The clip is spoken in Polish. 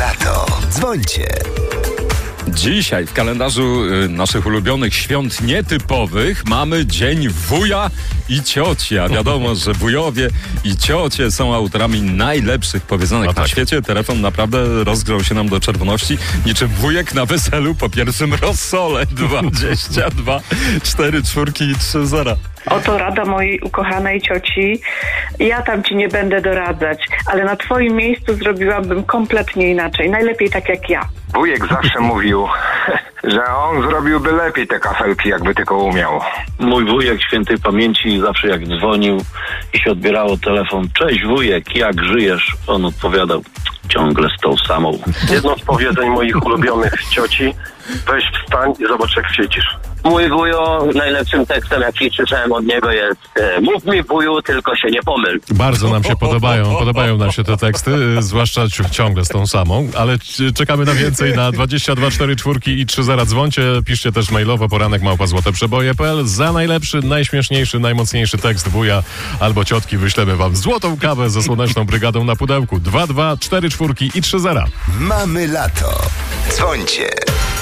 lato. Dzwońcie. Dzisiaj w kalendarzu naszych ulubionych świąt nietypowych mamy Dzień Wuja i Cioci. A wiadomo, że wujowie i ciocie są autorami najlepszych powiedzonek na świecie. Telefon naprawdę rozgrzał się nam do czerwoności, niczym wujek na weselu po pierwszym rossole. 22 4 4 i 3 0. Oto rada mojej ukochanej cioci. Ja tam ci nie będę doradzać, ale na twoim miejscu zrobiłabym kompletnie inaczej. Najlepiej tak jak ja. Wujek zawsze mówił, że on zrobiłby lepiej te kafelki, jakby tylko umiał. Mój wujek świętej pamięci zawsze jak dzwonił i się odbierało telefon: cześć wujek, jak żyjesz? On odpowiadał: ciągle z tą samą. Jedno z powiedzeń moich ulubionych cioci: weź wstań i zobacz, jak świecisz. Mój wujo, najlepszym tekstem, jaki słyszałem od niego, jest: mów mi wuju, tylko się nie pomyl. Bardzo nam się podobają nam się te teksty, zwłaszcza ciągle z tą samą, ale czekamy na więcej na 22 4 4 i 3 0. Dzwońcie, piszcie też mailowo poranek@złoteprzeboje.pl. Za najlepszy, najśmieszniejszy, najmocniejszy tekst wuja albo ciotki wyślemy wam złotą kawę ze Słoneczną Brygadą na pudełku. 22 4 4 i 3 0. Mamy lato. Dzwońcie.